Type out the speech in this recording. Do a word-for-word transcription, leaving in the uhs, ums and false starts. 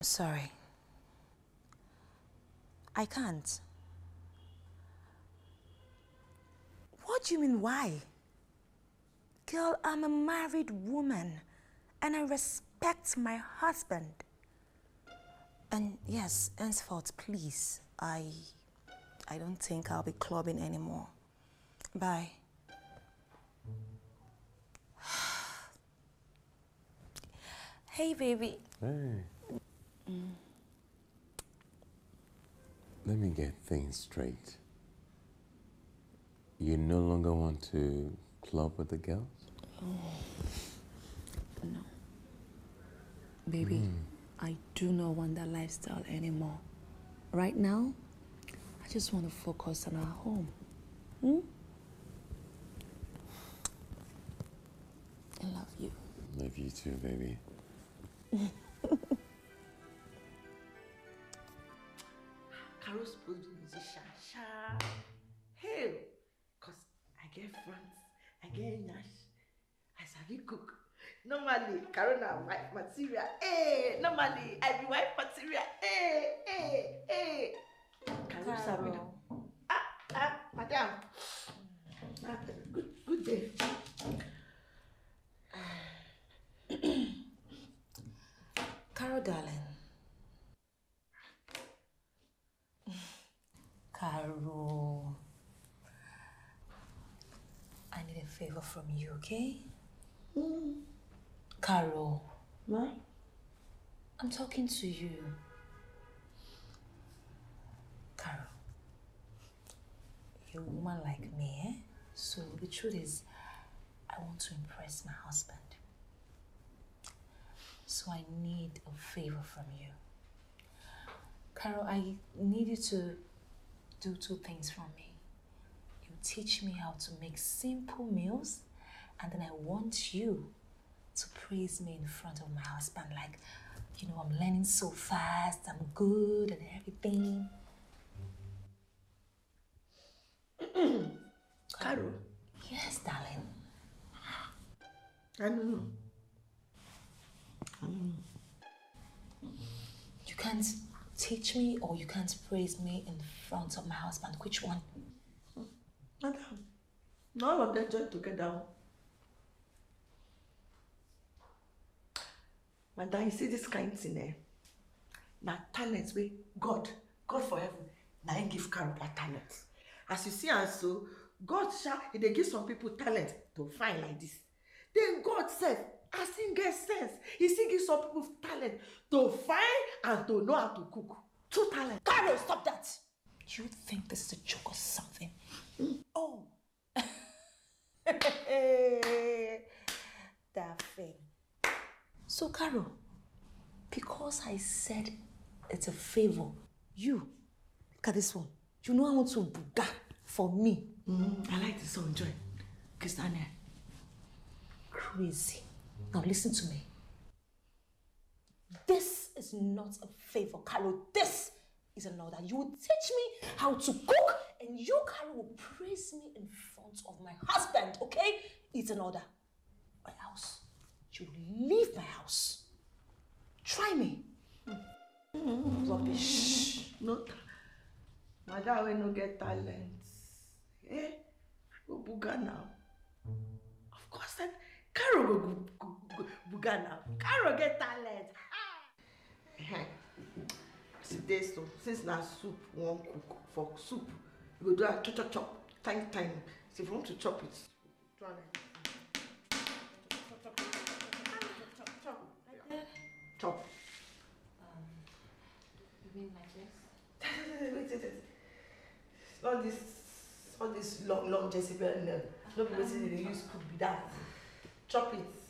Sorry. I can't. What do you mean, why? Girl, I'm a married woman and I respect my husband. And yes, henceforth, please, I, I don't think I'll be clubbing anymore. Bye. Hey, baby. Hey. Mm. Let me get things straight. You no longer want to club with the girls? Oh, no. Baby, mm. I do not want that lifestyle anymore. Right now, I just want to focus on our home. Hmm? I love you. Love you too, baby. Carol's supposed to be a musician. Sha. Hey, cause I get friends, I get Nash, I sabi cook. Normally, Carol na wife material. Hey, normally I be wife material. Hey, hey, hey. Carol sabi do. Ah, ah, madam. Ah, good, good day. Carol, darling. Carol, I need a favor from you, okay? Mm. Carol. What? I'm talking to you. Carol, you're a woman like me, eh? So the truth is, I want to impress my husband. So I need a favor from you. Carol, I need you to do two things for me. You teach me how to make simple meals, and then I want you to praise me in front of my husband. Like, you know, I'm learning so fast, I'm good and everything. Carol? Yes, darling. I don't know. I don't know. You can't teach me or you can't praise me in front of my husband. Which one? Madam, all of them join together. Madam, you see this kind of thing, eh? Now talents wey God, God for heaven, now He give Carol that talent. As you see and so, God shall, they give some people talent to find like this. Then God said, as He get sense, He still give some people talent to find and to know how to cook. Two talents. Carol, stop that! You think this is a joke or something? Mm. Oh. That thing. So, Carol, because I said it's a favor, you, look at this one. You know I want to buga for me. Mm, I like this song, Joy. Christiane. Crazy. Now listen to me. This is not a favor, Carol. This is an order. You will teach me how to cook, and you, Carol, will praise me in front of my husband, okay? It's an order. My house. You leave my house. Try me. Mm. Rubbish. No. Madam, we no get talent. Eh? Go buga now. Of course, then Carol go, go, go, go buga now. Carol get talent. Ah. Today, so since now soup won't cook for soup, you go do a chop chop chop, tiny tiny. So if you want to chop it, do it. Chop chop chop chop chop like that. Chop. Um, you mean like this? Wait, wait, wait. All this, all this long, long Jezebel, no, no people say they use cook be that. Chop it.